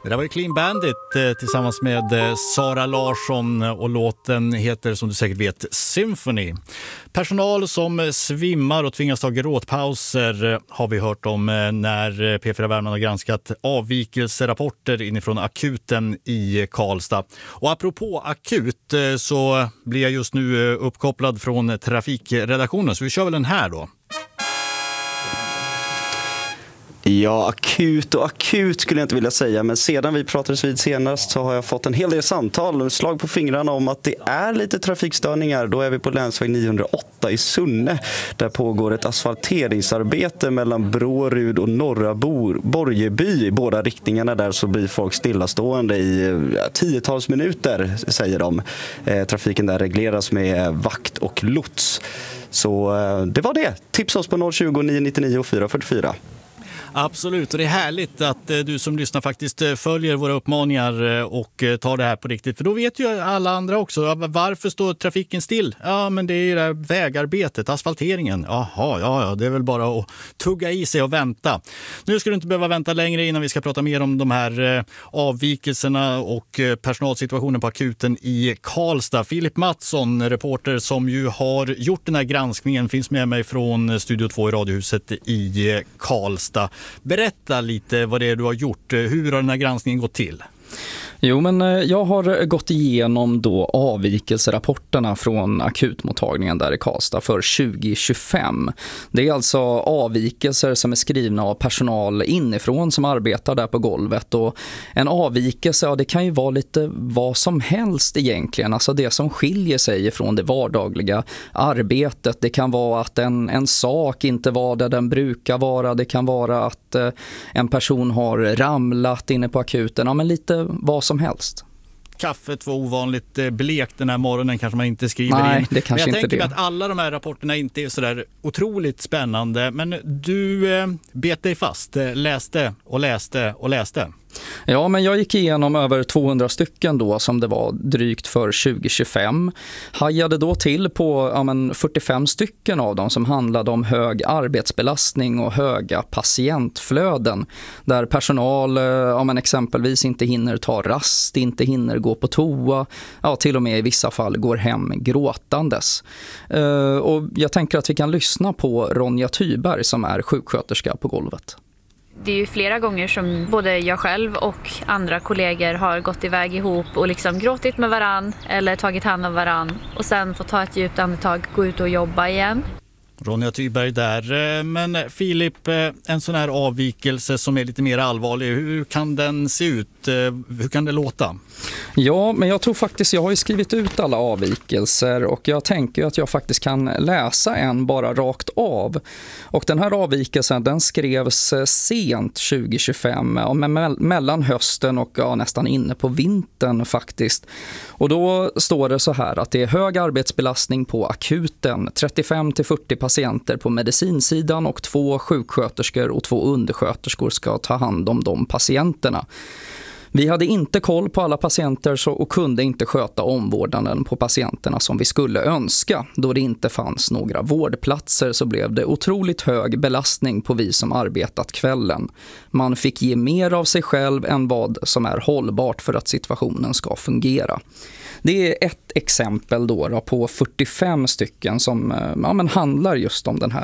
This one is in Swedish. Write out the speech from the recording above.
Det där var Clean Bandit tillsammans med Sara Larsson och låten heter, som du säkert vet, Symphony. Personal som svimmar och tvingas ta gråtpauser har vi hört om när P4 Värmland har granskat avvikelserapporter inifrån akuten i Karlstad. Och apropå akut så blir jag just nu uppkopplad från trafikredaktionen, så vi kör väl den här då. Ja, akut skulle jag inte vilja säga, men sedan vi pratades vid senast så har jag fått en hel del samtal och slag på fingrarna om att det är lite trafikstörningar. Då är vi på länsväg 908 i Sunne. Där pågår ett asfalteringsarbete mellan Brårud och Norra Borgeby. I båda riktningarna där så blir folk stillastående i tiotals minuter, säger de. Trafiken där regleras med vakt och lots. Så det var det. Tipsa oss på 020 999 444. Absolut, och det är härligt att du som lyssnar faktiskt följer våra uppmaningar och tar det här på riktigt. För då vet ju alla andra också, varför står trafiken still? Ja, men det är ju det här vägarbetet, asfalteringen. Jaha, ja, det är väl bara att tugga i sig och vänta. Nu ska du inte behöva vänta längre innan vi ska prata mer om de här avvikelserna och personalsituationen på akuten i Karlstad. Filip Mattsson, reporter som ju har gjort den här granskningen, finns med mig från Studio 2 i Radiohuset i Karlstad. Berätta lite vad det är du har gjort. Hur har den här granskningen gått till? Jo, men jag har gått igenom då avvikelserapporterna från akutmottagningen där i Karlstad för 2025. Det är alltså avvikelser som är skrivna av personal inifrån som arbetar där på golvet. Och en avvikelse, ja, det kan ju vara lite vad som helst egentligen. Alltså det som skiljer sig från det vardagliga arbetet. Det kan vara att en sak inte var där den brukar vara. Det kan vara att en person har ramlat inne på akuten. Ja, men lite vad som helst. Kaffet var ovanligt blekt den här morgonen, kanske man inte skriver in. Nej, det kanske men jag inte tänker det. att alla de här rapporterna inte är så där otroligt spännande. Men du bet dig fast, läste och läste och läste. Ja, men jag gick igenom över 200 stycken då som det var drygt för 2025. Hajade då till på 45 stycken av dem som handlade om hög arbetsbelastning och höga patientflöden. Där personal exempelvis inte hinner ta rast, inte hinner gå på toa, till och med i vissa fall går hem gråtandes. Och jag tänker att vi kan lyssna på Ronja Thyberg som är sjuksköterska på golvet. Det är ju flera gånger som både jag själv och andra kollegor har gått iväg ihop och liksom gråtit med varann eller tagit hand om varann och sen få ta ett djupt andetag, gå ut och jobba igen. Ronja Thyberg där. Men Filip, en sån här avvikelse som är lite mer allvarlig, hur kan den se ut? Hur kan det låta? Ja, men jag tror faktiskt, jag har ju skrivit ut alla avvikelser och jag tänker att jag faktiskt kan läsa en bara rakt av. Och den här avvikelsen, den skrevs sent 2025, mellan hösten och nästan inne på vintern faktiskt. Och då står det så här att det är hög arbetsbelastning på akuten, 35-40 patienter på medicinsidan och 2 sjuksköterskor och 2 undersköterskor ska ta hand om de patienterna. Vi hade inte koll på alla patienter och kunde inte sköta omvårdnaden på patienterna som vi skulle önska. Då det inte fanns några vårdplatser så blev det otroligt hög belastning på vi som arbetat kvällen. Man fick ge mer av sig själv än vad som är hållbart för att situationen ska fungera. Det är ett exempel då på 45 stycken som handlar just om den här